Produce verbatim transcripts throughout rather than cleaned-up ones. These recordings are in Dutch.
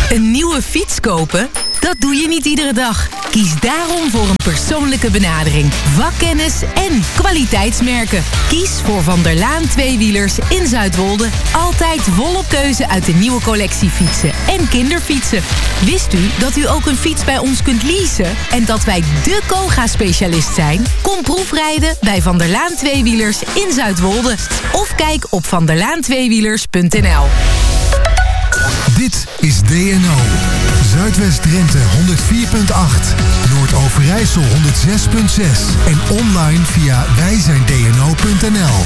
Een nieuwe fiets kopen? Dat doe je niet iedere dag. Kies daarom voor een persoonlijke benadering, vakkennis en kwaliteitsmerken. Kies voor Van der Laan tweewielers in Zuidwolde. Altijd volop keuze uit de nieuwe collectie fietsen en kinderfietsen. Wist u dat u ook een fiets bij ons kunt leasen? En dat wij de Koga-specialist zijn? Kom proefrijden bij Van der Laan tweewielers in Zuidwolde. Of kijk op vanderlaan-tweewielers punt n l. Dit is D N O. Zuidwest-Drenthe honderd vier punt acht. Noord-Overijssel honderd zes punt zes. En online via wij zijn d n o punt n l.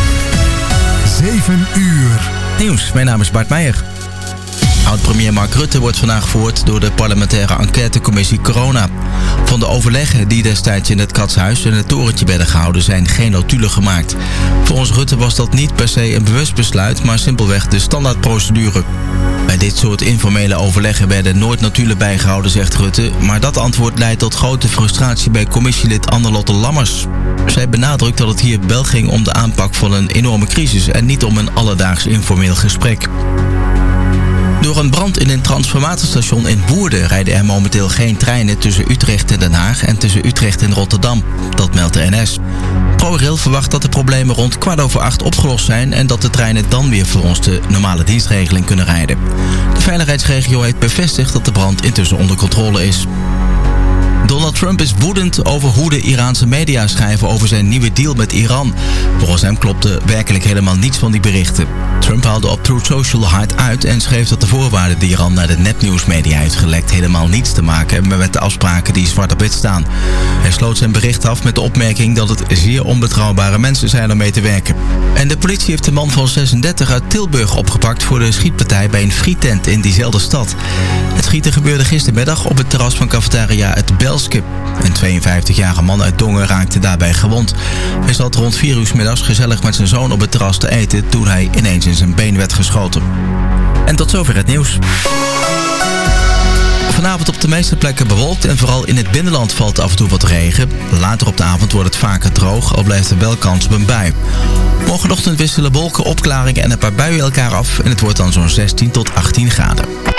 zeven uur. Nieuws, mijn naam is Bart Meijer. Oud-premier Mark Rutte wordt vandaag gehoord door de parlementaire enquêtecommissie Corona. Van de overleggen die destijds in het Katshuis en het torentje werden gehouden zijn geen notulen gemaakt. Volgens Rutte was dat niet per se een bewust besluit, maar simpelweg de standaardprocedure. Bij dit soort informele overleggen werden nooit notulen bijgehouden, zegt Rutte. Maar dat antwoord leidt tot grote frustratie bij commissielid Anne-Lotte Lammers. Zij benadrukt dat het hier wel ging om de aanpak van een enorme crisis en niet om een alledaags informeel gesprek. Door een brand in een transformatorstation in Woerden rijden er momenteel geen treinen tussen Utrecht en Den Haag en tussen Utrecht en Rotterdam. Dat meldt de N S. ProRail verwacht dat de problemen rond kwart over acht opgelost zijn en dat de treinen dan weer volgens de normale dienstregeling kunnen rijden. De veiligheidsregio heeft bevestigd dat de brand intussen onder controle is. Donald Trump is woedend over hoe de Iraanse media schrijven over zijn nieuwe deal met Iran. Volgens hem klopte werkelijk helemaal niets van die berichten. Trump haalde op Truth Social hard uit en schreef dat de voorwaarden die Iran naar de nepnieuwsmedia heeft gelekt helemaal niets te maken hebben met de afspraken die zwart op wit staan. Hij sloot zijn bericht af met de opmerking dat het zeer onbetrouwbare mensen zijn om mee te werken. En de politie heeft de man van zesendertig uit Tilburg opgepakt voor de schietpartij bij een frietent in diezelfde stad. Het schieten gebeurde gistermiddag op het terras van cafetaria Het Belske. Een tweeënvijftigjarige man uit Dongen raakte daarbij gewond. Hij zat rond vier uur 's middags gezellig met zijn zoon op het terras te eten toen hij ineens in zijn been werd geschoten. En tot zover het nieuws. Vanavond op de meeste plekken bewolkt en vooral in het binnenland valt af en toe wat regen. Later op de avond wordt het vaker droog, al blijft er wel kans op een bui. Morgenochtend wisselen wolken, opklaringen en een paar buien elkaar af en het wordt dan zo'n zestien tot achttien graden.